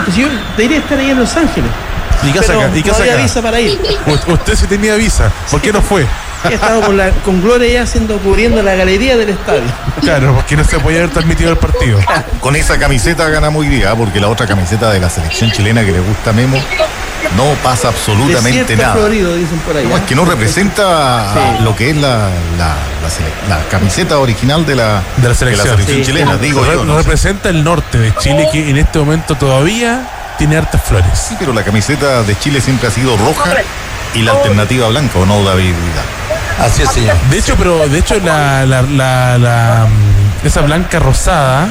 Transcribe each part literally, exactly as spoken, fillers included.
pues yo debería estar ahí en Los Ángeles. ¿Y qué pero saca? ¿Y qué no había saca? visa para ir. U- usted sí tenía visa. ¿Por qué no fue? He estado con, la, con Gloria ya haciendo, cubriendo la galería del estadio. Claro, porque no se podía haber transmitido el partido. Con esa camiseta ganamos hoy día, porque la otra camiseta de la selección chilena que le gusta a Memo no pasa absolutamente Desierto nada. florido, dicen por ahí. No, ¿eh? es que no representa Sí. lo que es la, la, la, sele- la camiseta original de la, De la selección. sí, chilena, digo Re- yo. ¿no? representa el norte de Chile, que en este momento todavía tiene hartas flores. Sí, pero la camiseta de Chile siempre ha sido roja y la alternativa blanca, ¿o no, David Vidal? Así es, señor. De hecho, pero de hecho la, la, la, la, mm, esa blanca rosada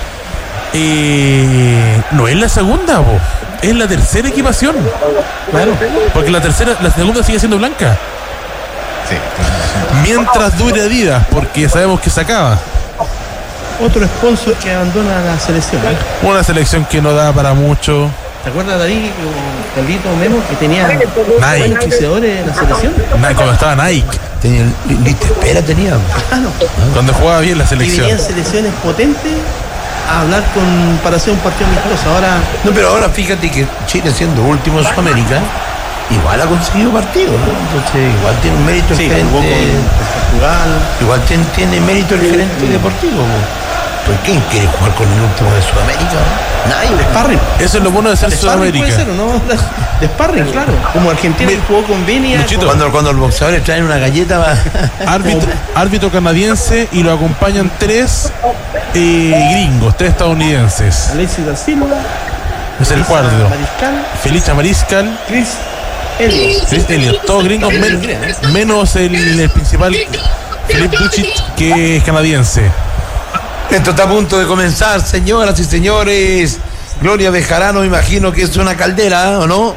eh, no es la segunda, po. Es la tercera equipación. Claro. Porque la tercera, la segunda sigue siendo blanca. Sí. Mientras dure Adidas, porque sabemos que se acaba. Otro sponsor que abandona la selección. ¿eh? Una selección que no da para mucho. ¿Te acuerdas, David, o Carlito Memo, que tenía Nike. auspiciadores en la selección? Na- Cuando estaba Nike, Tenía el- lista de espera tenía. Ah, no. cuando jugaba bien la Y selección. venían selecciones potentes a hablar con, para hacer un partido amistoso. Ahora, No, pero ahora fíjate que Chile, siendo último en Sudamérica, igual ha conseguido partidos, ¿no? Entonces igual tiene un mérito sí, el jugó gerente. con Portugal. Igual tiene, tiene mérito el gerente deportivo. po. ¿Por quién quiere jugar con el último de Sudamérica? Nadie. De sparring. Eso es lo bueno de ser De sparring puede Sudamérica. ser, ¿o no? De sparring, claro. Como Argentina que jugó con Venia. Luchito. Cuando, cuando los boxeadores traen una galleta, va. Árbitro, árbitro canadiense y lo acompañan tres eh, gringos, tres estadounidenses. Alexis da Silva. Es el Elisa cuadro. Mariscal. Felicia Mariscal, Chris Elliott. Chris Elliott, todos gringos, men- menos el, el principal Philippe Duchit, que es canadiense. Esto está a punto de comenzar, señoras y señores. Gloria Bejarano, me imagino que es una caldera, ¿o no?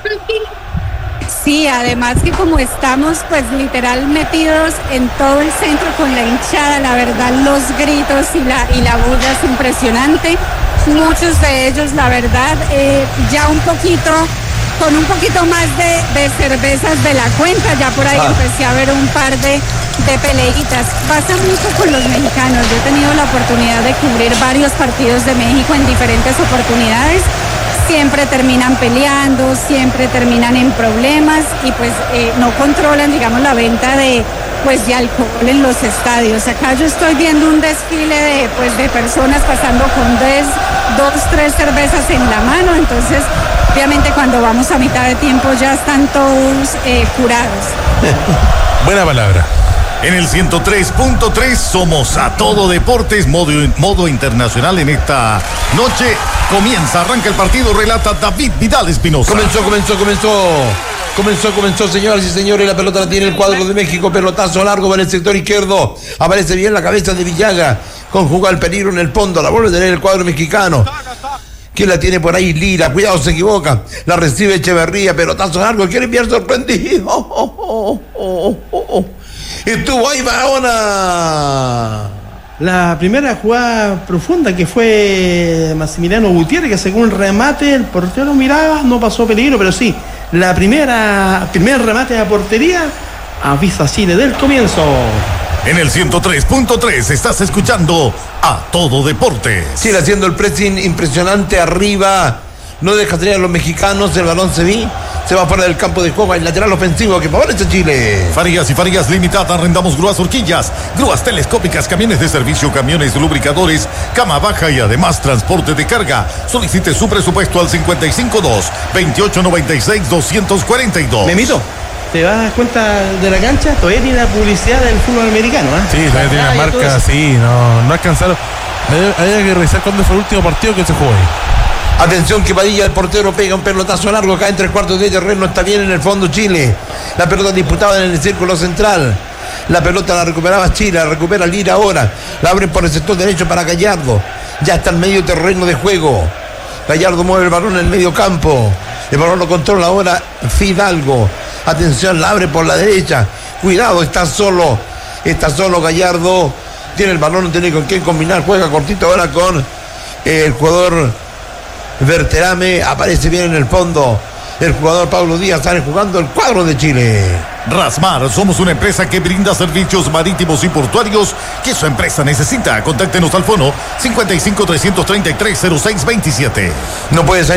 Sí, además que como estamos pues literal metidos en todo el centro con la hinchada, la verdad los gritos y la, y la bulla es impresionante. Muchos de ellos, la verdad, eh, ya un poquito, con un poquito más de, de cervezas de la cuenta, ya por ahí Ah. empecé a ver un par de, de peleitas. Pasa mucho con los mexicanos. Yo he tenido la oportunidad de cubrir varios partidos de México en diferentes oportunidades. Siempre terminan peleando, siempre terminan en problemas y pues eh, no controlan, digamos, la venta de pues de alcohol en los estadios. Acá yo estoy viendo un desfile de pues de personas pasando con tres, dos, tres cervezas en la mano, entonces obviamente cuando vamos a mitad de tiempo ya están todos eh, curados. Buena palabra. En el ciento tres punto tres somos a todo deportes, modo, modo internacional en esta noche. Comienza, arranca el partido, relata David Vidal Espinosa. Comenzó, comenzó, comenzó. Comenzó, comenzó, señoras y señores. La pelota la tiene el cuadro de México. Pelotazo largo para el sector izquierdo. Aparece bien la cabeza de Villaga. Conjuga el peligro en el fondo. La vuelve a tener el cuadro mexicano. ¿Quién la tiene por ahí? Lira. Cuidado, se equivoca. La recibe Echeverría. Pelotazo largo. Quiere enviar sorprendido. Oh, oh, oh, oh, oh. Estuvo ahí Barahona. La primera jugada profunda que fue Maximiliano Gutiérrez, que según un remate el portero miraba, no pasó peligro, pero sí, la primera primer remate a portería avisa a Chile del comienzo. En el ciento tres punto tres estás escuchando a todo deportes. Sigue haciendo el pressing impresionante arriba. No deja salir a los mexicanos. El balón se vi. Se va fuera del campo de juego. El lateral ofensivo que favorece a Chile. Farías y Farías Limitada, arrendamos grúas horquillas, grúas telescópicas, camiones de servicio, camiones lubricadores, cama baja y además transporte de carga. Solicite su presupuesto al cincuenta y cinco dos, veintiocho noventa y seis, doscientos cuarenta y dos. Memito, ¿te das cuenta de la cancha? Todavía tiene la publicidad del fútbol americano, ¿eh? Sí, todavía tiene Ah, la y todo marca, eso. sí, no, no alcanzaron. Hay, hay que revisar cuándo fue el último partido que se jugó ahí. Atención que Padilla, el portero, pega un pelotazo largo acá entre el cuarto de terreno. Está bien en el fondo Chile. La pelota disputada en el círculo central. La pelota la recuperaba Chile, la recupera Lira ahora. La abren por el sector derecho para Gallardo. Ya está en medio terreno de juego. Gallardo mueve el balón en el medio campo. El balón lo controla ahora Fidalgo. Atención, la abre por la derecha. Cuidado, está solo. Está solo Gallardo. Tiene el balón, no tiene con quién combinar. Juega cortito ahora con eh, el jugador Verterame. Aparece bien en el fondo el jugador Pablo Díaz. Sale jugando el cuadro de Chile. Rasmar, somos una empresa que brinda servicios marítimos y portuarios que su empresa necesita. Contáctenos al fono cincuenta y cinco, trescientos treinta y tres, cero seis veintisiete. No puede salir